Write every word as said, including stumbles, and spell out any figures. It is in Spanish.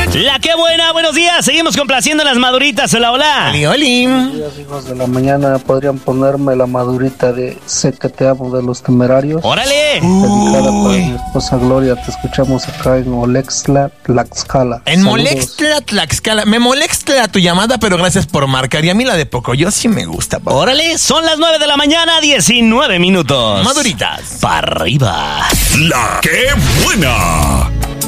La que buena, buenos días. Seguimos complaciendo las maduritas. Hola, hola. Oli, oli. Buenos días, hijos de la mañana. ¿Podrían ponerme la madurita de Sé que te amo de Los Temerarios? ¡Órale! Dedicada para mi esposa Gloria. Te escuchamos acá en Molextla, Tlaxcala. En Saludos. Molextla, Tlaxcala. Me molesta tu llamada, pero gracias por marcar. Y a mí la de Pocoyo sí me gusta. papá. ¡Órale! Son las nueve de la mañana, diecinueve minutos. Maduritas. Para arriba. La que buena.